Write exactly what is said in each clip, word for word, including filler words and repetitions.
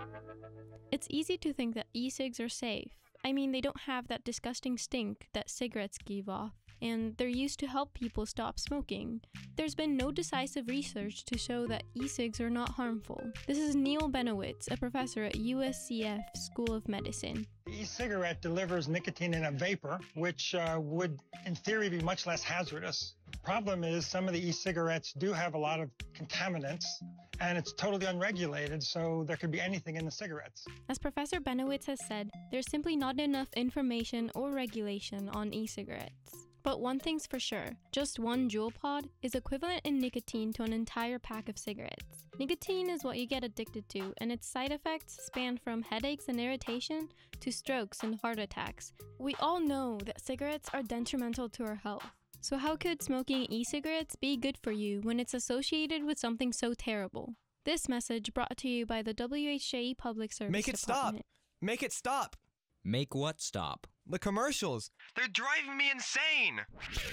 It's easy to think that e-cigs are safe. I mean, they don't have that disgusting stink that cigarettes give off, and they're used to help people stop smoking. There's been no decisive research to show that e-cigs are not harmful. This is Neil Benowitz, a professor at U S C F School of Medicine. The e-cigarette delivers nicotine in a vapor, which uh, would, in theory, be much less hazardous. The problem is some of the e-cigarettes do have a lot of contaminants, and it's totally unregulated, so there could be anything in the cigarettes. As Professor Benowitz has said, there's simply not enough information or regulation on e-cigarettes. But one thing's for sure, just one Juul pod is equivalent in nicotine to an entire pack of cigarettes. Nicotine is what you get addicted to, and its side effects span from headaches and irritation to strokes and heart attacks. We all know that cigarettes are detrimental to our health. So how could smoking e-cigarettes be good for you when it's associated with something so terrible? This message brought to you by the W H J E Public Service Make it Department. stop! Make it stop! Make what stop? The commercials! They're driving me insane!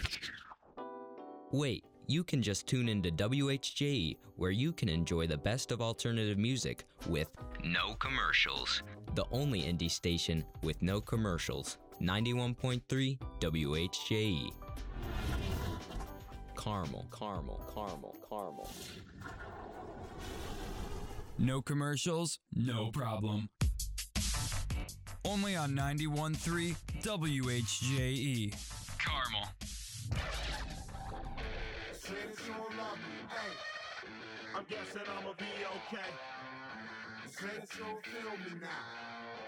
Wait, you can just tune into W H J E, where you can enjoy the best of alternative music with no commercials. The only indie station with no commercials. ninety-one point three W H J E. Carmel, Carmel, Carmel, Carmel. No commercials? No problem. Only on ninety-one point three W H J E. Carmel. I'm guessing I'ma be okay. Saints don't feel me now.